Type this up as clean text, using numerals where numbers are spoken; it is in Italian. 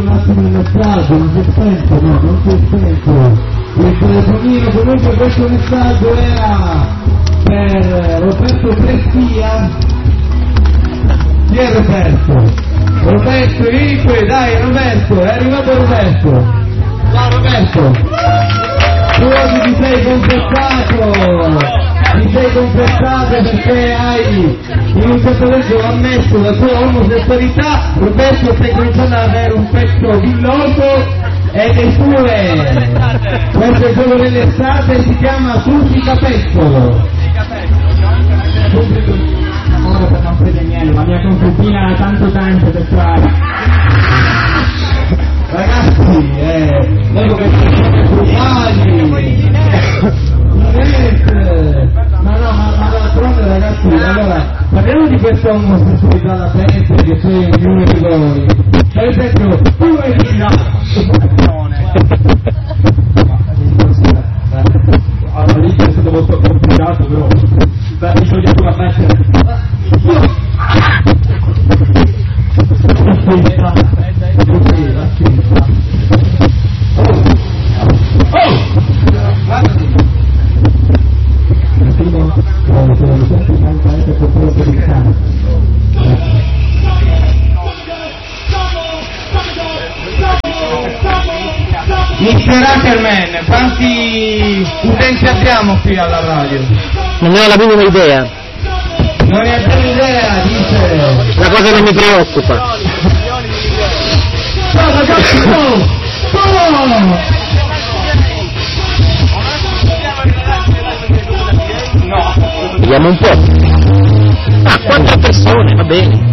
Un attimo il messaggio, non c'è tempo, no, non c'è tempo. Il telefonino, comunque questo messaggio era per Roberto Prestia. Chi è Roberto? Roberto, vieni qui, dai Roberto, è arrivato Roberto. Ciao Roberto. Tu oggi ti sei confessato perché hai in un certo senso ammesso la tua omosessualità. Roberto, stai cominciando ad avere un pezzo villoso e le sue, questo è quello dell'estate, si chiama Susica Pezzolo. Ora per non prendere niente, la mia concubina ha tanto tempo per fare. Ragazzi, dopo che siamo frugali, ma d'altronde ragazzi, allora, parliamo di questa omosessualità latente che c'è in ognuno di voi. Per esempio, tu vedi la... All'inizio è stato molto complicato, però bisogna pure ammettere. Mister Ackerman, quanti utenti abbiamo qui alla radio? Non ne ho la minima idea. Non ne abbiamo idea, dice. La cosa non mi preoccupa. Ciao ragazzi, Vediamo un po'. Ah, 4 persone, va bene.